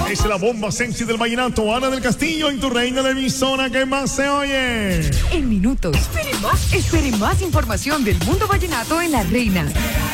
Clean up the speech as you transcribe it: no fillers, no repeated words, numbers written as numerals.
Es la bomba sexy del vallenato, Ana del Castillo, en tu reina de emisora que más se oye. En minutos. Espere más información del mundo vallenato en La Reina.